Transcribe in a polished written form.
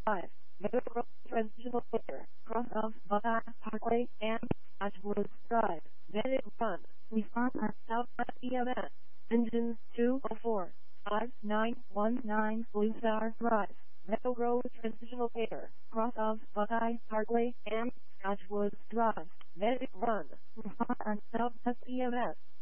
Drive, Meadow Grove Transitional Center, cross of Buckeye Parkway and Ashwoods Drive. Medic Run. Respond at Southwest EMS. Engine 204 5919 Blue Star Drive, Meadow Grove Transitional Center, cross of Buckeye Parkway and Ashwoods Drive. Medic Run. Respond at Southwest EMS.